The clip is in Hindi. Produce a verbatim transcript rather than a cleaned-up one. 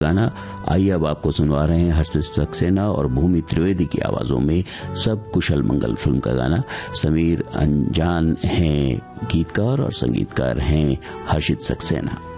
गाना। आइए अब आपको सुनवा रहे हैं हर्षित सक्सेना और भूमि त्रिवेदी की आवाजों में सब कुशल मंगल फिल्म का गाना। समीर अंजान हैं गीतकार और संगीतकार हैं हर्षित सक्सेना।